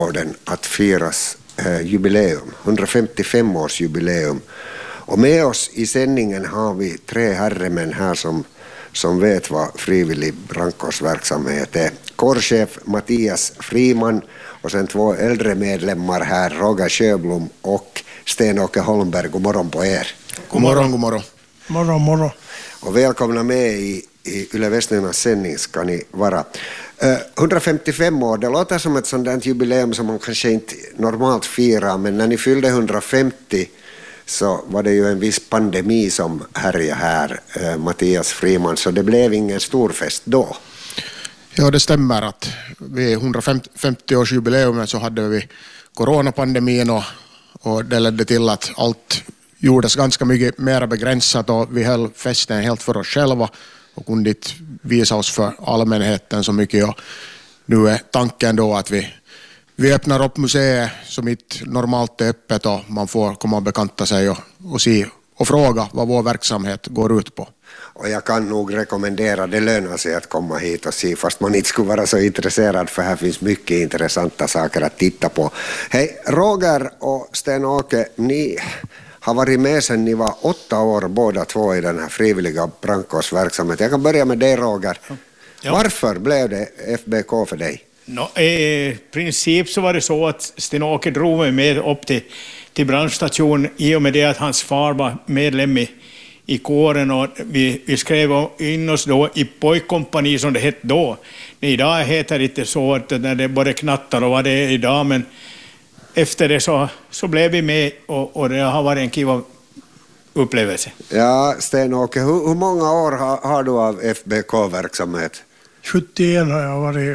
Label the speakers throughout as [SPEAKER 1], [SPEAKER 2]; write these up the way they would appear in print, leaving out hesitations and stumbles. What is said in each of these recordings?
[SPEAKER 1] att firas jubileum, 155-årsjubileum. Och med oss i sändningen har vi 3 herremän här som vet vad frivillig brandkårsverksamhet är. Kårchef Mattias Friman och sen 2 äldre medlemmar här, Roger Sjöblom och Sten-Åke Holmberg. God morgon på er.
[SPEAKER 2] God morgon, god morgon.
[SPEAKER 3] Morgon.
[SPEAKER 1] Och välkomna med i Yle Västnylands sändning ska ni vara. 155 år, det låter som ett sådant jubileum som man kanske inte normalt firar, men när ni fyllde 150 så var det ju en viss pandemi som härjade här, Mattias Friman, så det blev ingen stor fest då.
[SPEAKER 2] Ja, det stämmer att vid 150-årsjubileumet så hade vi coronapandemin och det ledde till att allt gjordes ganska mycket mer begränsat och vi höll festen helt för oss själva och kunde inte visa oss för allmänheten så mycket. Och nu är tanken då att vi öppnar upp museet som inte normalt är öppet och man får komma och bekanta sig och se och fråga vad vår verksamhet går ut på.
[SPEAKER 1] Och jag kan nog rekommendera, det lönar sig att komma hit och se, fast man inte skulle vara så intresserad, för här finns mycket intressanta saker att titta på. Hej, Roger och Sten-Åke, ni har varit med sedan ni var 8 år båda två i den här frivilliga brandkårsverksamheten. Jag kan börja med dig, Roger. Ja. Varför blev det FBK för dig?
[SPEAKER 3] I princip så var det så att Sten-Åke drog mig med upp till brandstationen i och med det att hans far var medlem i kåren, och vi skrev in oss då i pojkkompani som det hette då. Idag heter det inte så att när det både knattar och vad det är idag, men efter det så blev vi med och det har varit en kiva upplevelse.
[SPEAKER 1] Ja, Sten-Åke, hur många år har du av FBK-verksamhet?
[SPEAKER 4] 71 har jag varit.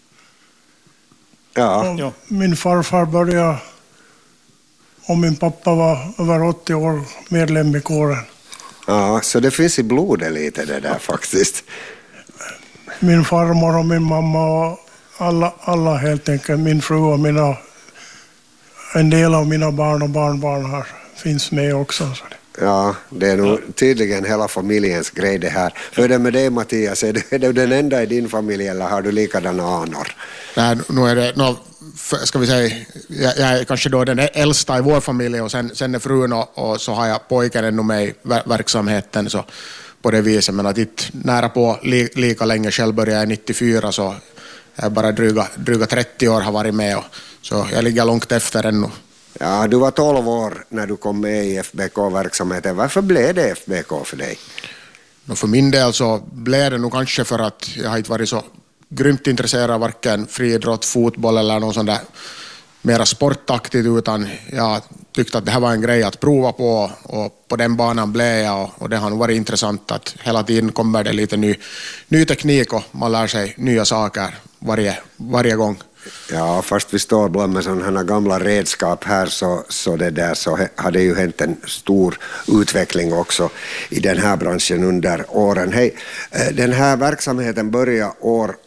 [SPEAKER 1] Ja.
[SPEAKER 4] Min farfar började och min pappa var över 80 år medlem i kåren.
[SPEAKER 1] Ja, så det finns i blodet lite det där faktiskt.
[SPEAKER 4] Min farmor och min mamma och alla helt enkelt, min fru och en del av mina barn och barnbarn här finns med också.
[SPEAKER 1] Ja, det är nog tydligen hela familjens grej det här. Hur är det med dig, Mattias? Är du den enda i din familj eller har du likadana anor?
[SPEAKER 2] Nej, nu är det, ska vi säga, jag är kanske då den äldsta i vår familj och sen är frun och så har jag pojken ännu med i verksamheten så på det viset, men att inte nära på lika länge. Själv började jag 94 så jag bara dryga 30 år har varit med och så jag ligger långt efter ännu.
[SPEAKER 1] Ja, du var 12 år när du kom med i FBK-verksamheten. Varför blev det FBK för dig?
[SPEAKER 2] För min del så blev det nog kanske för att jag har inte varit så grymt intresserad av varken friidrott, fotboll eller någon sån där mera sportaktigt, utan jag tyckte att det här var en grej att prova på och på den banan blev jag och det har nog varit intressant att hela tiden kommer det lite ny teknik och man lär sig nya saker varje gång.
[SPEAKER 1] Ja, fast vi står bland med sådana gamla redskap här så det där så har det ju hänt en stor utveckling också i den här branschen under åren. Hej, den här verksamheten började år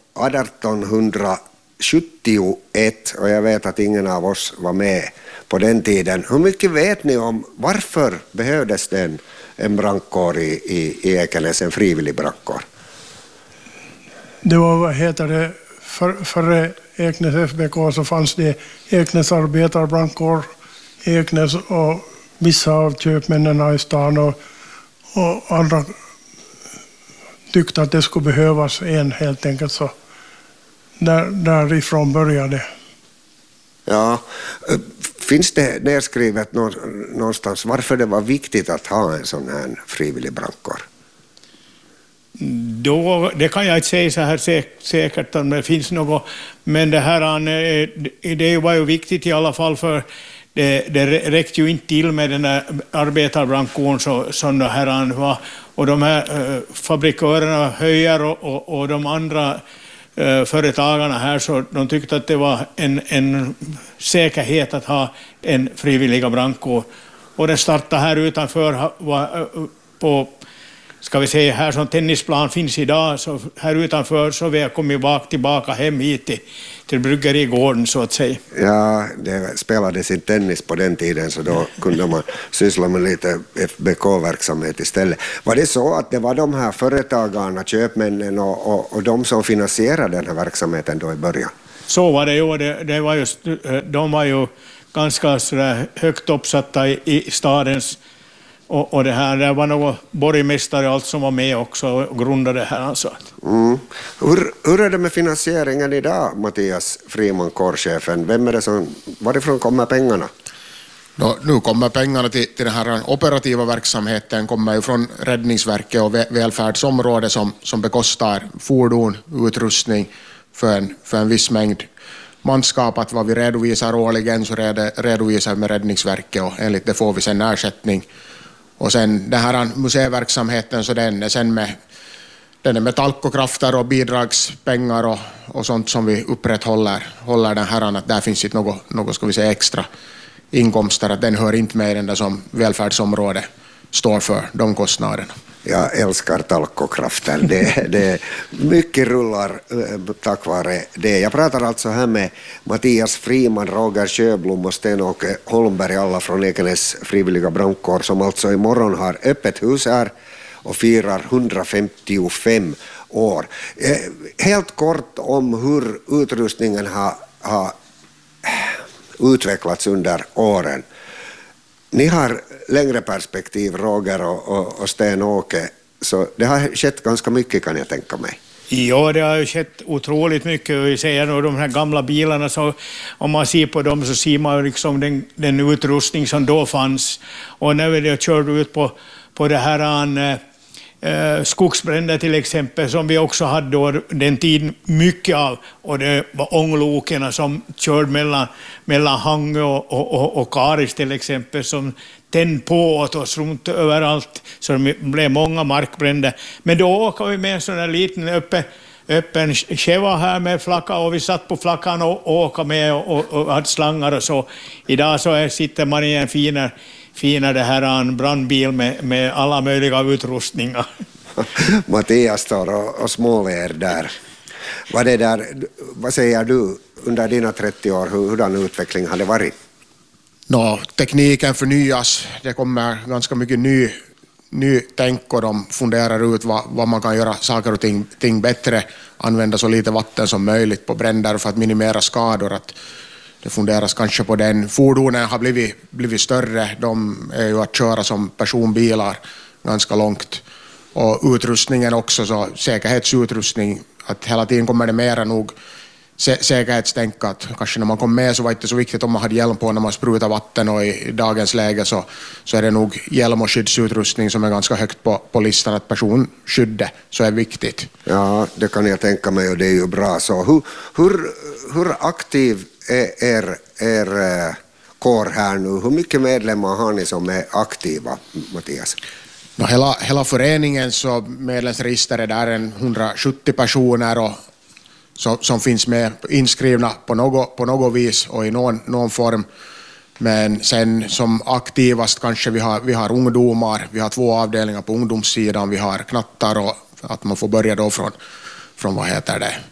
[SPEAKER 1] 1871 och jag vet att ingen av oss var med på den tiden. Hur mycket vet ni om varför behövdes det en brandkår i Ekenäs, en frivillig brandkår?
[SPEAKER 4] Det var, före Eknäs FBK så fanns det Eknäs arbetarbrandkår, Eknäs och vissa av köpmännen i stan och andra tyckte att det skulle behövas en helt enkelt, så därifrån började.
[SPEAKER 1] Ja, finns det nedskrivet någonstans varför det var viktigt att ha en sån här frivillig brandkår?
[SPEAKER 3] Det kan jag inte säga så här säkert om det finns något, men det var ju viktigt i alla fall, för det räckte ju inte till med den där arbetarbrandkåren som det här var, och de här fabrikörerna Höjer och de andra företagarna här, så de tyckte att det var en säkerhet att ha en frivilliga brandkår, och den startade här utanför på, ska vi säga, här som tennisplan finns idag, så här utanför så vi har kommit tillbaka hem hit till bryggerigården så att säga. Ja,
[SPEAKER 1] det spelades inte tennis på den tiden, så då kunde man syssla med lite FBK-verksamhet istället. Var det så att det var de här företagarna, köpmännen och de som finansierade den här verksamheten då i början?
[SPEAKER 3] Så var det ju. Det var just, de var ju ganska sådär högt uppsatta i stadens, och det här, det var någon borgmästare och allt som var med också och grundade det här. Alltså.
[SPEAKER 1] Hur är det med finansieringen idag, Mattias Friman, kårchefen? Vem är det varifrån kommer pengarna?
[SPEAKER 2] Nu kommer pengarna till den här operativa verksamheten, kommer ju från Räddningsverket och välfärdsområdet som bekostar fordon, utrustning för en viss mängd manskap. Att vad vi redovisar årligen så redovisar med Räddningsverket, och enligt det får vi sen ersättning. Och sen den här museiverksamheten, så den är med talkokrafter och bidragspengar och sånt som vi upprätthåller den här, att där finns inte något ska vi säga extra inkomster, att den hör inte med i den där som välfärdsområdet står för, de kostnaderna.
[SPEAKER 1] Jag älskar talkokrafter. Det mycket rullar tack vare det. Jag pratar alltså här med Mattias Friman, Roger Sjöblom och Sten-Åke Holmberg, alla från Ekenäs frivilliga brandkår, som alltså imorgon har öppet hus här och firar 155 år. Helt kort om hur utrustningen har utvecklats under åren. Ni har längre perspektiv, Roger och Sten-Åke, så det har skett ganska mycket, kan jag tänka mig.
[SPEAKER 3] Ja, det har ju skett otroligt mycket. Vi säger nu de här gamla bilarna, så om man ser på dem så ser man ju liksom den utrustning som då fanns. Och när vi körde ut på det här skogsbränder till exempel, som vi också hade då den tiden mycket av, och det var ånglokerna som körde mellan Hangö och Karis till exempel, som tände på åt oss runt överallt, så det blev många markbränder. Men då åkte vi med en sån här liten öppen skeva här med flacka, och vi satt på flackan och åkte med och hade slangar och så. Idag så sitter man i en fina det här en brandbil med alla möjliga utrustningar.
[SPEAKER 1] Mattias står och småler där. Vad säger du under dina 30 år, hurdan utveckling har det varit?
[SPEAKER 2] Tekniken förnyas, det kommer ganska mycket ny tänk, och de funderar ut vad man kan göra saker och ting bättre, använda så lite vatten som möjligt på bränder för att minimera skador. Att det funderas kanske på den. Fordonen har blivit större, de är ju att köra som personbilar ganska långt. Och utrustningen också, så säkerhetsutrustning, att hela tiden kommer det mera nog säkerhetstänk, att kanske när man kom med så var det inte så viktigt om man hade hjälm på när man sprutar vatten, och i dagens läge så är det nog hjälm och skyddsutrustning som är ganska högt på listan, att personskyddet så är viktigt.
[SPEAKER 1] Ja, det kan jag tänka mig, och det är ju bra så. Hur aktiv är er kår här nu? Hur mycket medlemmar har ni som är aktiva, Mattias?
[SPEAKER 2] Hela föreningen, så medlemsregistret där är 170 personer och som finns med inskrivna på något vis och i någon form. Men sen som aktivast kanske vi har ungdomar, vi har 2 avdelningar på ungdomssidan, vi har knattar, och att man får börja då från vad heter det,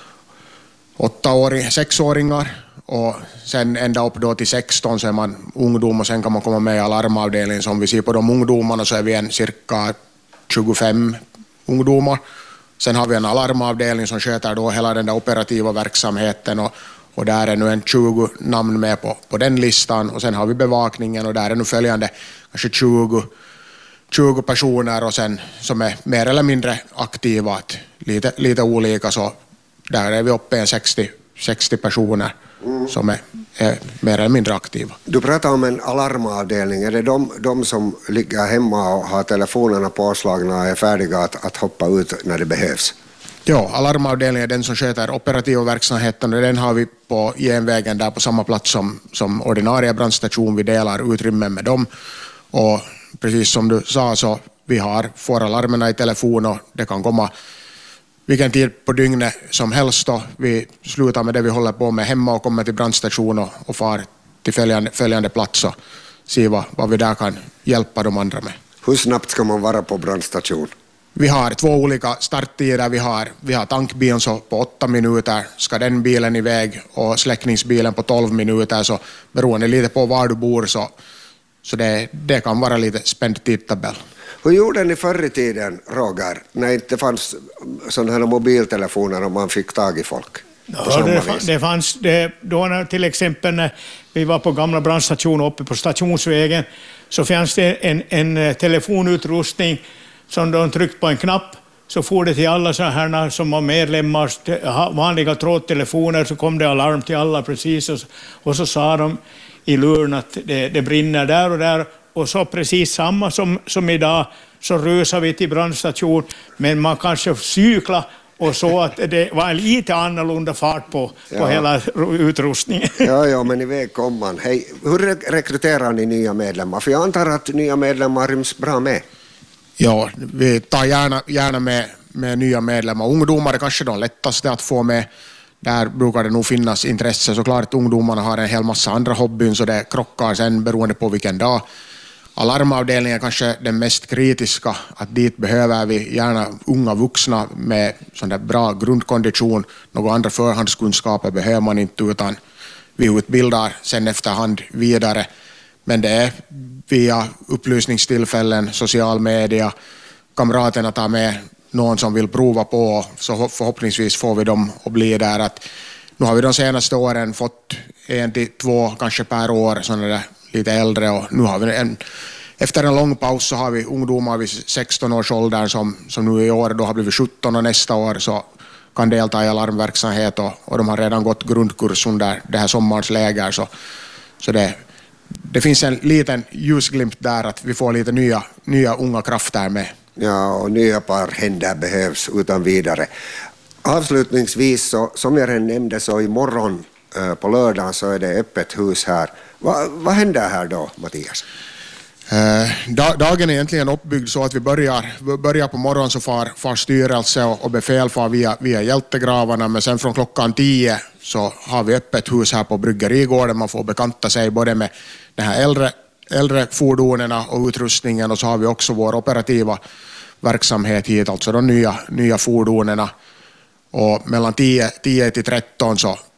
[SPEAKER 2] 6-åringar, och sen ända upp då till 16 så är man ungdom, och sen kan man komma med i alarmavdelningen. Som vi ser på de ungdomarna så är vi cirka 25 ungdomar. Sen har vi en alarmavdelning som sköter då hela den där operativa verksamheten, och där är nu en 20 namn med på den listan, och sen har vi bevakningen, och där är nu följande kanske 20 personer, och sen som är mer eller mindre aktiva, lite olika, så där är vi uppe i 60 personer som är mer eller mindre aktiva.
[SPEAKER 1] Du pratar om en alarmavdelning. Är det de som ligger hemma och har telefonerna påslagna och är färdiga att hoppa ut när det behövs?
[SPEAKER 2] Ja, alarmavdelningen är den som sköter operativa verksamheten, och den har vi på Genvägen där på samma plats som ordinarie brandstation. Vi delar utrymmen med dem, och precis som du sa så får alarmerna i telefon, och det kan komma vilken tid på dygnet som helst. Då. Vi slutar med det vi håller på med hemma och kommer till brandstationen och far till följande plats och se vad vi där kan hjälpa de andra med.
[SPEAKER 1] Hur snabbt ska man vara på brandstation?
[SPEAKER 2] Vi har 2 olika starttider. Vi har tankbilen, så på 8 minuter ska den bilen iväg, och släckningsbilen på 12 minuter, så beroende lite på var du bor, så det kan vara lite spänd tidtabell.
[SPEAKER 1] Hur gjorde ni förr i tiden, Roger, när det inte fanns sådana här mobiltelefoner och man fick tag i folk?
[SPEAKER 3] Det fanns det, då när, till exempel när vi var på gamla brandstationen uppe på Stationsvägen, så fanns det en telefonutrustning som de tryckte på en knapp, så får det till alla så här som var medlemmar, vanliga trådtelefoner, så kom det alarm till alla precis, och så sa de i luren att det brinner där och där, och så precis samma som idag, så rusar vi till brandstation, men man kanske cykla och så att det var en lite annorlunda fart på hela utrustningen.
[SPEAKER 1] Ja, men iväg kom man. Hej, hur rekryterar ni nya medlemmar? För jag antar att nya medlemmar ryms bra med.
[SPEAKER 2] Ja, vi tar gärna med nya medlemmar. Ungdomar är kanske de lättaste att få med. Där brukar det nog finnas intresse. Såklart att ungdomarna har en hel massa andra hobbyn, så det krockar sen beroende på vilken dag. Alarmavdelningen är kanske den mest kritiska, att dit behöver vi gärna unga vuxna med sån där bra grundkondition. Några andra förhandskunskaper behöver man inte, utan vi utbildar sen efterhand vidare. Men det är via upplysningstillfällen, social media, kamraterna tar med någon som vill prova på, så förhoppningsvis får vi dem att bli där. Att nu har vi de senaste åren fått 1 till 2 kanske per år, sådana där lite äldre, och nu har vi efter en lång paus så har vi ungdomar vid 16 års ålder som nu i år då har blivit 17, och nästa år så kan delta i alarmverksamhet, och de har redan gått grundkurs under det här sommarens läger, så det finns en liten ljusglimt där, att vi får lite nya unga krafter med.
[SPEAKER 1] Ja, och nya par händer behövs utan vidare. Avslutningsvis, så, som jag redan nämnde, så imorgon på lördagen så är det öppet hus här. Vad händer här då, Mattias?
[SPEAKER 2] Dagen är egentligen uppbyggd så att vi börjar på morgonen, så far styrelse och befäl far via hjältegravarna, men sen från klockan 10 så har vi öppet hus här på Bryggerigården. Man får bekanta sig både med de här äldre fordonen och utrustningen, och så har vi också vår operativa verksamhet hit, alltså de nya fordonen. Och mellan 10 till 13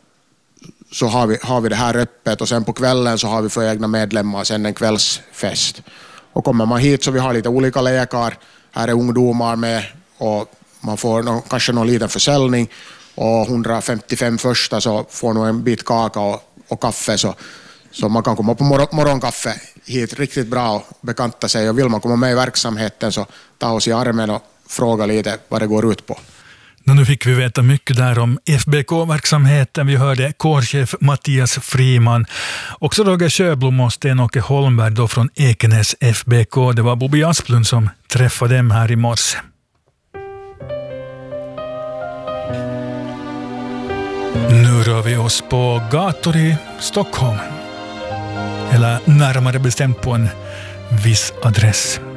[SPEAKER 2] så har vi det här öppet, och sen på kvällen så har vi för egna medlemmar sen en kvällsfest. Och kommer man hit så vi har lite olika lekar, här är ungdomar med, och man får kanske någon liten försäljning, och 155 första så får nog en bit kaka och kaffe, så man kan komma på morgonkaffe hit riktigt bra och bekanta sig, och vill man komma med i verksamheten så ta oss i armen och fråga lite vad det går ut på.
[SPEAKER 5] Nu fick vi veta mycket där om FBK-verksamheten. Vi hörde kårchef Mattias Friman. Också Roger Sjöblom och Sten-Åke Holmberg då från Ekenäs FBK. Det var Bobby Asplund som träffade dem här i morse. Nu rör vi oss på gator i Stockholm. Eller närmare bestämt på en viss adress.